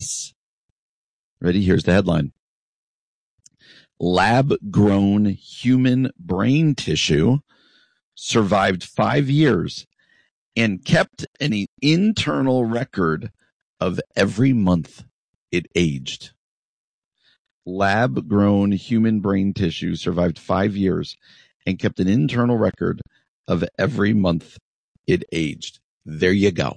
this. Ready? Here's the headline. Lab-grown human brain tissue survived 5 years and kept an internal record of every month it aged. Lab-grown human brain tissue survived 5 years and kept an internal record of every month it aged. There you go.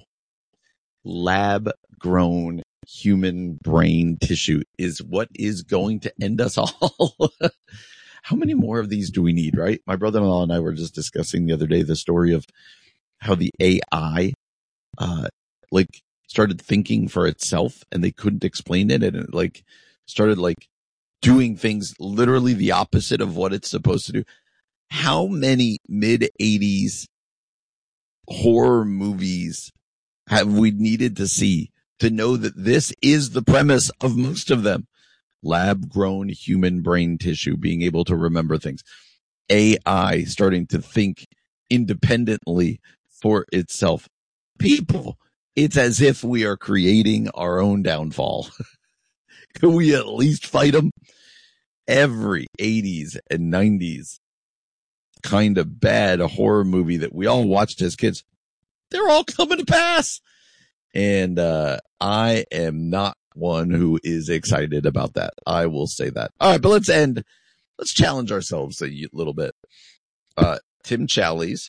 Lab-grown human brain tissue is what is going to end us all. How many more of these do we need, right? My brother-in-law and I were just discussing the other day the story of how the AI started thinking for itself and they couldn't explain it, and it started doing things literally the opposite of what it's supposed to do. How many mid-80s horror movies have we needed to see to know that this is the premise of most of them? Lab-grown human brain tissue being able to remember things. AI starting to think independently for itself. People, it's as if we are creating our own downfall. Can we at least fight them? Every 80s and 90s kind of bad horror movie that we all watched as kids, they're all coming to pass. And I am not one who is excited about that. I will say that. All right, but let's challenge ourselves a little bit. Tim Challies,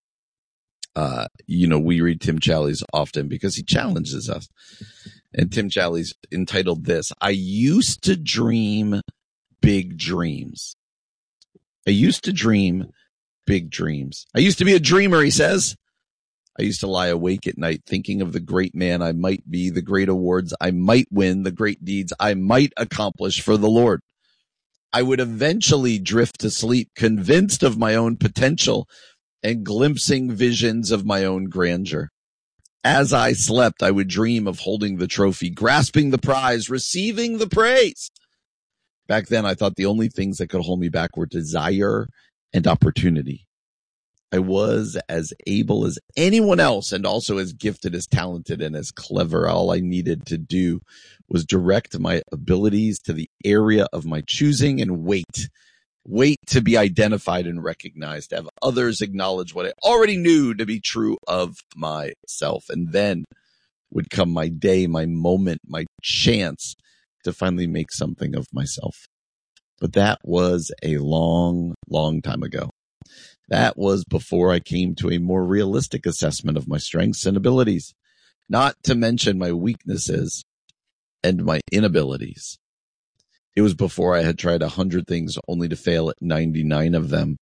we read Tim Challies often because he challenges us. And Tim Challies entitled this, I used to dream big dreams. I used to dream big dreams. I used to be a dreamer, he says. I used to lie awake at night thinking of the great man I might be, the great awards I might win, the great deeds I might accomplish for the Lord. I would eventually drift to sleep, convinced of my own potential and glimpsing visions of my own grandeur. As I slept, I would dream of holding the trophy, grasping the prize, receiving the praise. Back then, I thought the only things that could hold me back were desire and opportunity. I was as able as anyone else and also as gifted, as talented, and as clever. All I needed to do was direct my abilities to the area of my choosing and wait to be identified and recognized, to have others acknowledge what I already knew to be true of myself. And then would come my day, my moment, my chance to finally make something of myself. But that was a long, long time ago. That was before I came to a more realistic assessment of my strengths and abilities, not to mention my weaknesses and my inabilities. It was before I had tried 100 things only to fail at 99 of them.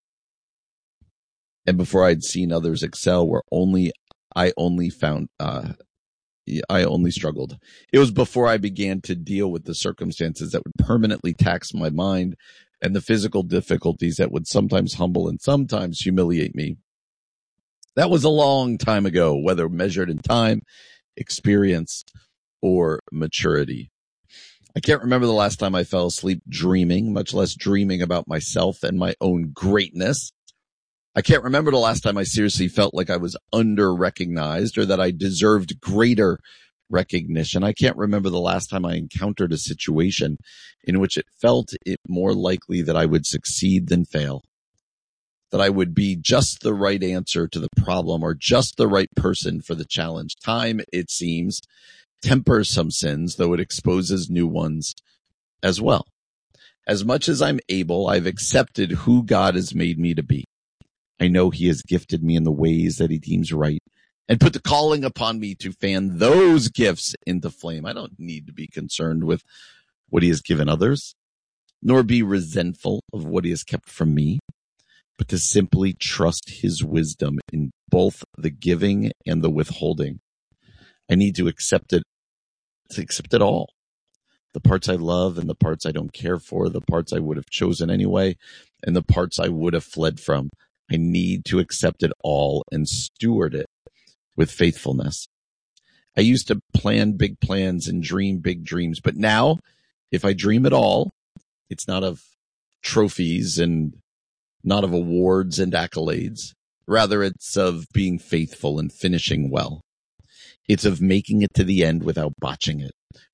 And before I'd seen others excel where I only struggled. It was before I began to deal with the circumstances that would permanently tax my mind and the physical difficulties that would sometimes humble and sometimes humiliate me. That was a long time ago, whether measured in time, experience, or maturity. I can't remember the last time I fell asleep dreaming, much less dreaming about myself and my own greatness. I can't remember the last time I seriously felt like I was under-recognized or that I deserved greater recognition. I can't remember the last time I encountered a situation in which it felt it more likely that I would succeed than fail, that I would be just the right answer to the problem or just the right person for the challenge. Time, it seems, tempers some sins, though it exposes new ones as well. As much as I'm able, I've accepted who God has made me to be. I know he has gifted me in the ways that he deems right and put the calling upon me to fan those gifts into flame. I don't need to be concerned with what he has given others, nor be resentful of what he has kept from me, but to simply trust his wisdom in both the giving and the withholding. I need to accept it all. The parts I love and the parts I don't care for, the parts I would have chosen anyway, and the parts I would have fled from. I need to accept it all and steward it with faithfulness. I used to plan big plans and dream big dreams, but now if I dream at all, it's not of trophies and not of awards and accolades. Rather, it's of being faithful and finishing well. It's of making it to the end without botching it.